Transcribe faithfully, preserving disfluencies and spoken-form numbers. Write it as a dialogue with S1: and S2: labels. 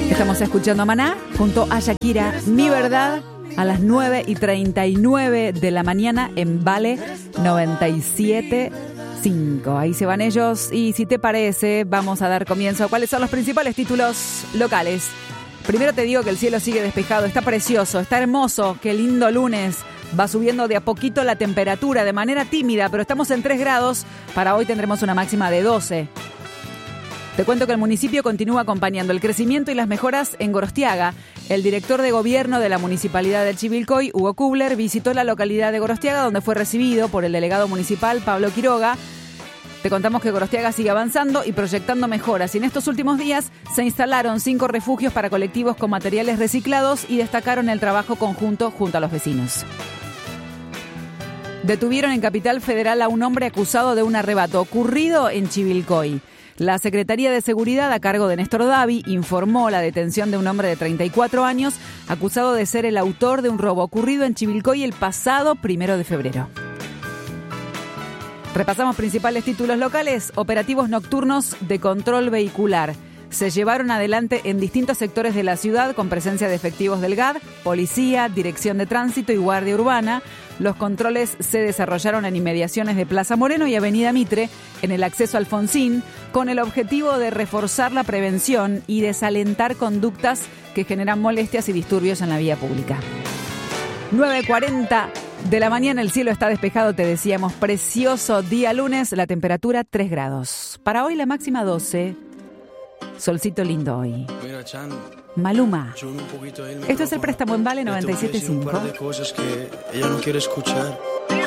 S1: Estamos escuchando a Maná junto a Shakira, Mi Verdad, a las nueve y treinta y nueve de la mañana en Vale noventa y siete punto cinco. Ahí se van ellos y si te parece vamos a dar comienzo a cuáles son los principales títulos locales. Primero te digo que el cielo sigue despejado, está precioso, está hermoso, qué lindo lunes. Va subiendo de a poquito la temperatura de manera tímida, pero estamos en tres grados. Para hoy tendremos una máxima de doce. Te cuento que el municipio continúa acompañando el crecimiento y las mejoras en Gorostiaga. El director de gobierno de la Municipalidad de Chivilcoy, Hugo Kubler, visitó la localidad de Gorostiaga, donde fue recibido por el delegado municipal, Pablo Quiroga. Te contamos que Gorostiaga sigue avanzando y proyectando mejoras. Y en estos últimos días se instalaron cinco refugios para colectivos con materiales reciclados y destacaron el trabajo conjunto junto a los vecinos. Detuvieron en Capital Federal a un hombre acusado de un arrebato ocurrido en Chivilcoy. La Secretaría de Seguridad, a cargo de Néstor Davi, informó la detención de un hombre de treinta y cuatro años acusado de ser el autor de un robo ocurrido en Chivilcoy el pasado primero de febrero. Repasamos principales títulos locales. Operativos nocturnos de control vehicular se llevaron adelante en distintos sectores de la ciudad con presencia de efectivos del G A D, policía, dirección de tránsito y guardia urbana. Los controles se desarrollaron en inmediaciones de Plaza Moreno y Avenida Mitre, en el acceso a Alfonsín, con el objetivo de reforzar la prevención y desalentar conductas que generan molestias y disturbios en la vía pública. nueve cuarenta de la mañana, el cielo está despejado, te decíamos, precioso día lunes, la temperatura tres grados. Para hoy la máxima doce, solcito lindo hoy.
S2: Mira, Chan,
S1: Maluma.
S2: súbeme un poquito ahí el
S1: Esto es el
S2: micrófono.
S1: préstamo en Vale
S2: Ya te voy a
S1: noventa y siete
S2: decir un
S1: punto cinco.
S2: par de cosas que ella no quiere escuchar.